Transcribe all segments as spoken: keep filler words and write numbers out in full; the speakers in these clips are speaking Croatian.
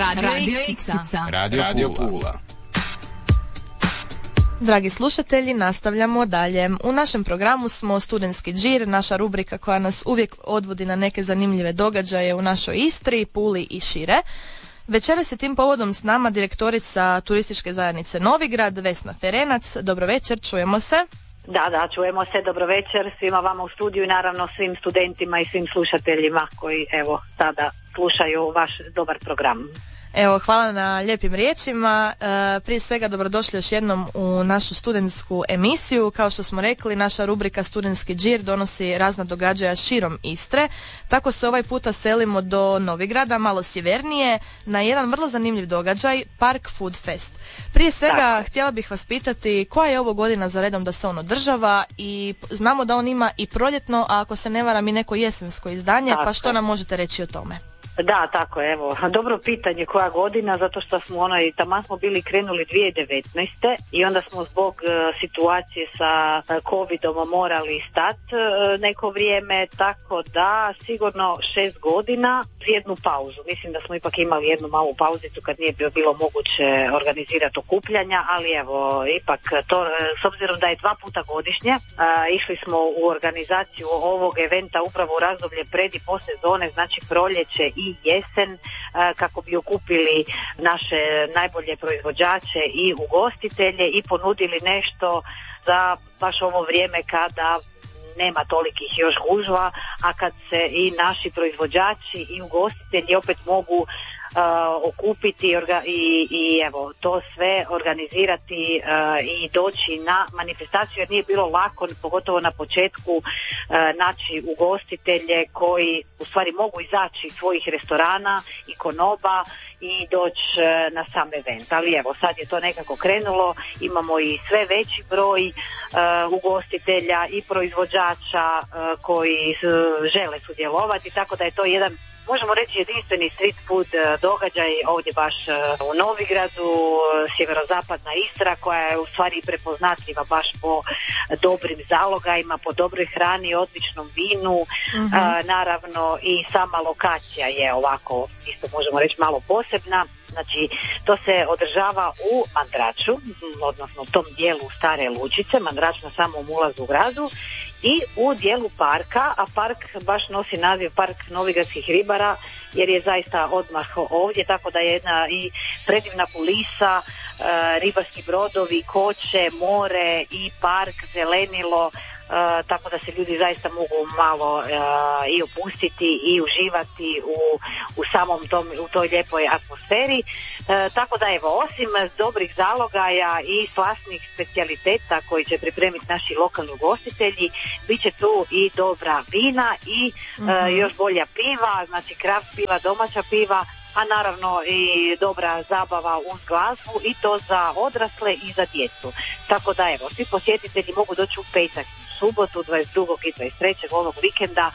Radio, Radio Iksica. Radio, Radio Pula. Dragi slušatelji, nastavljamo dalje. U našem programu smo Studentski džir, naša rubrika koja nas uvijek odvodi na neke zanimljive događaje u našoj Istri, Puli i šire. Večeras je tim povodom s nama direktorica turističke zajednice Novigrad, Vesna Ferenac. Dobro večer, čujemo se. Da, da, čujemo se, dobro večer svima vama u studiju i naravno svim studentima i svim slušateljima koji evo sada slušaju vaš dobar program. Evo, hvala na lijepim riječima. E, prije svega dobrodošli još jednom u našu studentsku emisiju. Kao što smo rekli, naša rubrika Studentski džir donosi razna događaja širom Istre. Tako se ovaj puta selimo do Novigrada, malo sjevernije, na jedan vrlo zanimljiv događaj, Park Food Fest. Prije svega, Tako. htjela bih vas pitati koja je ovo godina za redom da se on održava i znamo da on ima i proljetno, a ako se ne varam i neko jesensko izdanje, Tako. pa što nam možete reći o tome? Da, tako evo, dobro pitanje koja godina, zato što smo ono i taman smo bili krenuli dvije tisuće devetnaeste. i onda smo zbog uh, situacije sa uh, covidom morali stati uh, neko vrijeme, tako da sigurno šest godina, jednu pauzu. Mislim da smo ipak imali jednu malu pauzicu kad nije bilo, bilo moguće organizirati okupljanja, ali evo, ipak to, uh, s obzirom da je dva puta godišnje, uh, išli smo u organizaciju ovog eventa upravo u razdoblje pred i poslije sezone, znači proljeće i jesen, kako bi okupili naše najbolje proizvođače i ugostitelje i ponudili nešto za baš ovo vrijeme kada nema tolikih još gužva, a kad se i naši proizvođači i ugostitelji opet mogu uh, okupiti orga, i, i evo to sve organizirati uh, i doći na manifestaciju, jer nije bilo lako, pogotovo na početku, uh, naći ugostitelje koji u stvari mogu izaći iz svojih restorana i konoba i doći na sam event. Ali evo, sad je to nekako krenulo, imamo i sve veći broj uh, ugostitelja i proizvođača uh, koji uh, žele sudjelovati, tako da je to jedan, možemo reći, jedinstveni street food uh, događaj ovdje baš uh, u Novigradu, uh, sjeverozapadna Istra, koja je u stvari prepoznatljiva baš po dobrim zalogajima, po dobroj hrani, odličnom vinu, mm-hmm. uh, naravno i sama lokacija je ovako, isto možemo reći, malo posebna. Znači, to se održava u Mandraču, odnosno u tom dijelu Stare Lučice, Mandrač na samom ulazu u gradu, i u dijelu parka, a park baš nosi naziv Park Novigradskih ribara, jer je zaista odmah ovdje, tako da je jedna i predivna kulisa, e, ribarski brodovi, koče, more i park, zelenilo, Uh, tako da se ljudi zaista mogu malo uh, i opustiti i uživati u, u samom tom, u toj lijepoj atmosferi. Uh, tako da evo, osim dobrih zalogaja i slasnih specijaliteta koji će pripremiti naši lokalni ugostitelji, bit će tu i dobra vina i uh, mm-hmm. još bolja piva, znači kraft piva, domaća piva, a naravno i dobra zabava uz glazbu, i to za odrasle i za djecu. Tako da evo, svi posjetitelji mogu doći u petak, subotu dvadeset drugog i dvadeset trećeg ovog vikenda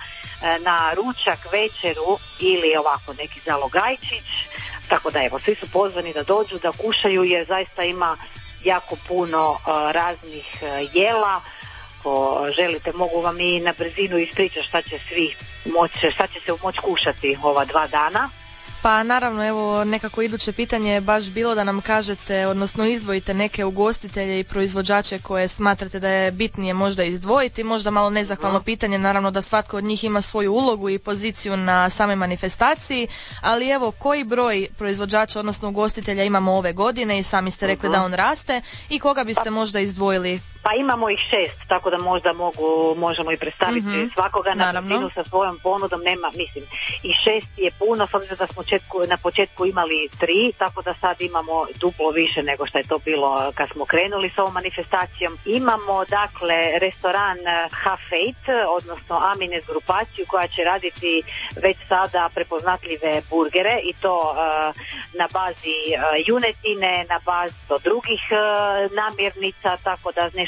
na ručak, večeru ili ovako neki zalogajčić. Tako da evo, svi su pozvani da dođu, da kušaju, jer zaista ima jako puno uh, raznih uh, jela. Ako želite, mogu vam i na brzinu ispričati šta će svi moći, šta će se moći kušati ova dva dana. Pa naravno, evo, nekako iduće pitanje je baš bilo da nam kažete, odnosno izdvojite neke ugostitelje i proizvođače koje smatrate da je bitnije možda izdvojiti, možda malo nezahvalno mm. pitanje, naravno da svatko od njih ima svoju ulogu i poziciju na same manifestaciji, ali evo, koji broj proizvođača, odnosno ugostitelja imamo ove godine, i sami ste rekli mm-hmm. da on raste, i koga biste možda izdvojili? Pa imamo ih šest, tako da možda mogu, možemo i predstaviti mm-hmm. svakoga na brzinu sa svojom ponudom, nema, mislim, i šest je puno, s obzirom da smo četku, na početku imali tri, tako da sad imamo duplo više nego što je to bilo kad smo krenuli s ovom manifestacijom. Imamo, dakle, restoran H-Fate, odnosno Amines grupaciju, koja će raditi već sada prepoznatljive burgere, i to uh, na bazi uh, junetine, na bazi do drugih uh, namirnica, tako da nešto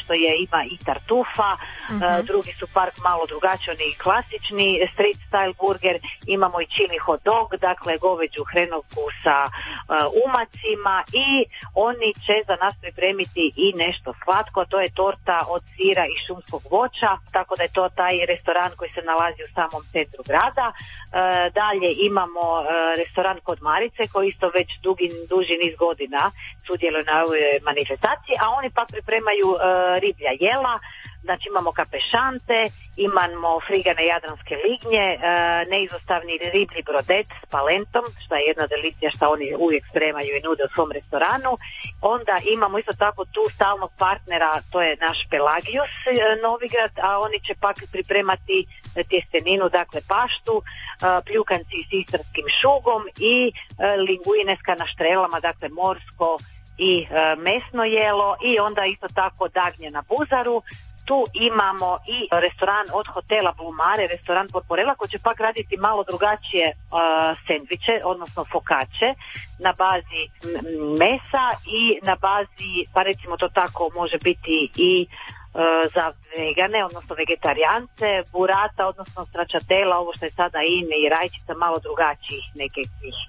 nešto je, ima i tartufa, uh-huh. uh, drugi su park malo drugačiji, oni klasični street style burger, imamo i chili hot dog, dakle goveđu hrenovku sa uh, umacima i oni će za nas pripremiti i nešto slatko, a to je torta od sira i šumskog voća, tako da je to taj restoran koji se nalazi u samom centru grada. E, dalje imamo e, restoran kod Marice koji isto već dugi, duži niz godina sudjeluje na ovoj manifestaciji, a oni pak pripremaju e, riblja jela. Znači imamo kapešante, imamo frigane jadranske lignje, e, neizostavni riblji brodet s palentom, što je jedna delicija što oni uvijek spremaju i nude u svom restoranu. Onda imamo isto tako tu stalnog partnera, to je naš Pelagius e, Novigrad, a oni će pak pripremati tjesteninu, dakle paštu, e, pljukanci s istarskim šugom i e, linguine s kanaštrelama, dakle morsko i e, mesno jelo, i onda isto tako dagnje na buzaru. Tu imamo i restoran od hotela Blumare, restoran Porporella, koji će pak raditi malo drugačije uh, sendviče, odnosno fokače na bazi m- mesa i na bazi, pa recimo to tako može biti i uh, za vegane, odnosno vegetarijance, burata, odnosno stračatela, ovo što je sada ine i rajčica, malo drugačijih nekih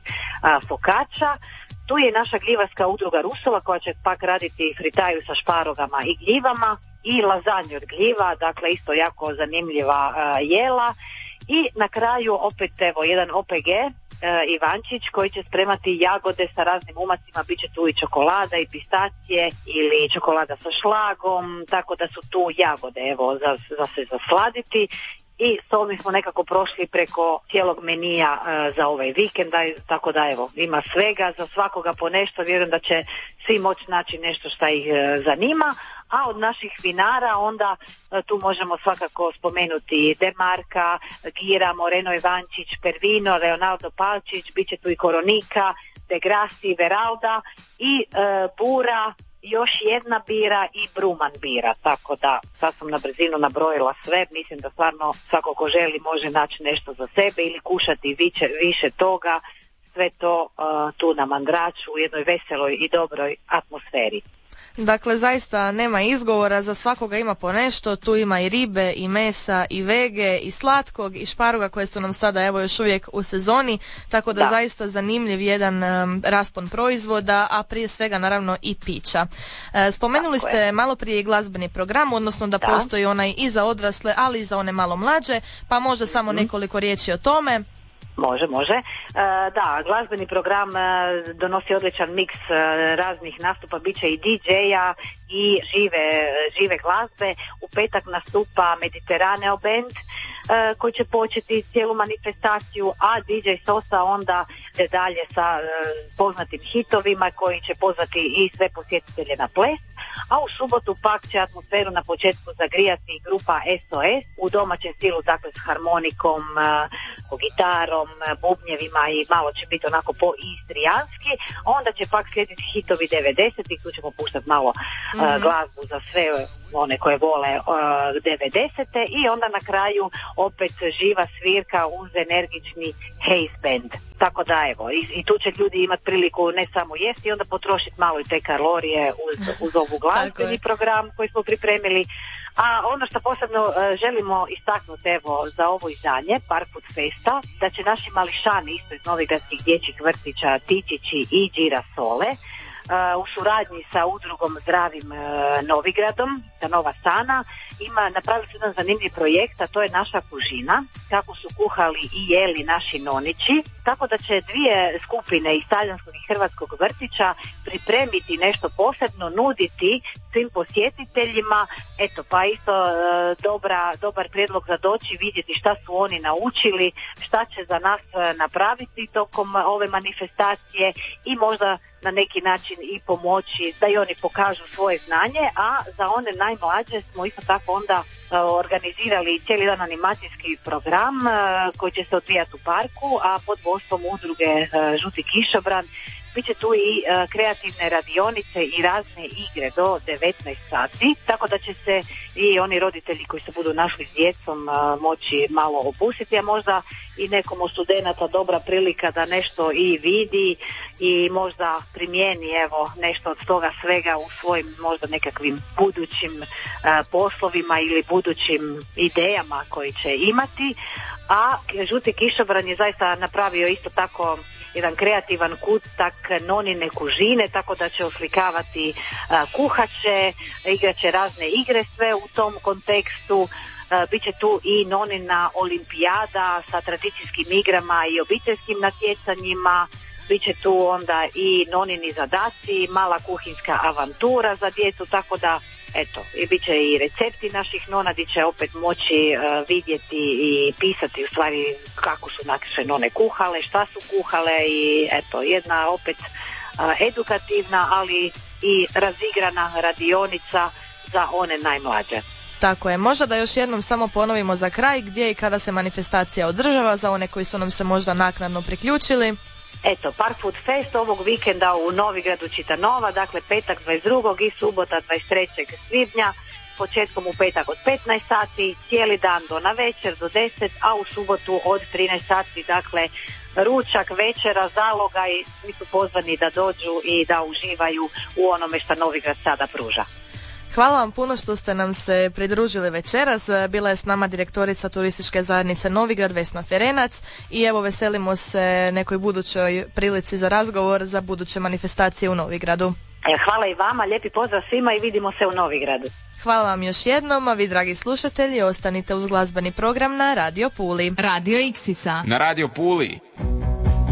uh, fokača. Tu je naša gljivarska udruga Rusova koja će pak raditi fritaju sa šparogama i gljivama i lazanju od gljiva, dakle isto jako zanimljiva uh, jela. I na kraju opet evo jedan O P G, uh, Ivančić, koji će spremati jagode sa raznim umacima, bit će tu i čokolada i pistacije ili čokolada sa šlagom, tako da su tu jagode evo za, za se zasladiti. I s ovim smo nekako prošli preko cijelog menija uh, za ovaj vikend, tako da evo, ima svega, za svakoga po nešto, vjerujem da će svi moći naći nešto što ih uh, zanima, a od naših vinara onda uh, tu možemo svakako spomenuti Demarka, Gira, Moreno Ivančić, Pervino, Leonardo Palčić, bit će tu i Koronika, De Grassi, Veralda i uh, Bura, još jedna bira i Bruman bira, tako da sad sam na brzinu nabrojila sve, mislim da stvarno svako ko želi može naći nešto za sebe ili kušati više, više toga, sve to uh, tu na Mandraču u jednoj veseloj i dobroj atmosferi. Dakle, zaista nema izgovora, za svakoga ima po nešto, tu ima i ribe, i mesa, i vege, i slatkog, i šparuga koje su nam sada evo još uvijek u sezoni, tako da, da. zaista zanimljiv jedan um, raspon proizvoda, a prije svega naravno i pića. E, spomenuli tako ste je. malo prije glazbeni program, odnosno da, da postoji onaj i za odrasle, ali i za one malo mlađe, pa možda samo mm-hmm. nekoliko riječi o tome. Može, može. E, da, glazbeni program e, donosi odličan miks e, raznih nastupa, bit će i D J-a i žive, žive glazbe. U petak nastupa Mediteraneo band e, koji će početi cijelu manifestaciju, a D J Sosa onda ide dalje sa e, poznatim hitovima koji će pozvati i sve posjetitelje na ples. A u subotu pak će atmosferu na početku zagrijati grupa S O S u domaćem stilu, dakle s harmonikom, e, gitarom, bubnjevima i malo će biti onako po istrijanski. Onda će pak slijediti hitovi devedesetih, tu ćemo puštati malo mm-hmm. uh, glazbu za sve one koje vole uh, devedesete i onda na kraju opet živa svirka uz energični haze band. Tako da evo, i, i tu će ljudi imati priliku ne samo jesti i onda potrošiti malo i te kalorije uz, uz ovu glazbeni program koji smo pripremili. A ono što posebno uh, želimo istaknuti evo za ovo izdanje Park Food Festa, da će naši mališani isto iz novigradskih dječjih vrtića Tičići i Girasole Uh, u suradnji sa udrugom Zdravim uh, Novigradom, ta Nova Sana, ima napravili su jedan zanimljiv projekt, a to je naša kužina, kako su kuhali i jeli naši nonići, tako da će dvije skupine iz talijanskog i hrvatskog vrtića pripremiti nešto posebno, nuditi svim posjetiteljima, eto pa isto uh, dobra, dobar prijedlog za doći, vidjeti šta su oni naučili, šta će za nas uh, napraviti tokom uh, ove manifestacije i možda na neki način i pomoći da i oni pokažu svoje znanje, a za one najmlađe smo isto tako onda uh, organizirali cijeli jedan animacijski program uh, koji će se odvijati u parku, a pod vodstvom udruge uh, Žuti kišobran Biće tu i uh, kreativne radionice i razne igre do devetnaest sati, tako da će se i oni roditelji koji se budu našli s djecom uh, moći malo opustiti, a možda i nekom od studenata dobra prilika da nešto i vidi i možda primijeni evo nešto od toga svega u svojim možda nekakvim budućim uh, poslovima ili budućim idejama koji će imati. A Žuti kišobran je zaista napravio isto tako jedan kreativan kutak nonine kužine, tako da će oslikavati a, kuhače, igraće razne igre sve u tom kontekstu. A, biće tu i nonina olimpijada sa tradicijskim igrama i obiteljskim natjecanjima. Biće tu onda i nonini zadaci, mala kuhinska avantura za djecu, tako da eto, i bit će i recepti naših nona gdje će opet moći uh, vidjeti i pisati u stvari kako su naše none kuhale, šta su kuhale i eto, jedna opet uh, edukativna, ali i razigrana radionica za one najmlađe. Tako je, možda da još jednom samo ponovimo za kraj gdje i kada se manifestacija održava za one koji su nam se možda naknadno priključili. Eto, Park Food Fest ovog vikenda u Novigradu Čitanova, dakle petak dvadeset drugog i subota dvadeset trećeg svibnja, početkom u petak od petnaest sati, cijeli dan do navečer do deset, a u subotu od trinaest sati, dakle ručak, večera, zaloga i svi su pozvani da dođu i da uživaju u onome što Novigrad sada pruža. Hvala vam puno što ste nam se pridružili večeras. Bila je s nama direktorica turističke zajednice Novigrad Vesna Ferenac i evo veselimo se nekoj budućoj prilici za razgovor za buduće manifestacije u Novigradu. Hvala i vama, lijepi pozdrav svima i vidimo se u Novigradu. Hvala vam još jednom, a vi dragi slušatelji ostanite uz glazbeni program na Radio Puli. Radio Iksica. Na Radio Puli.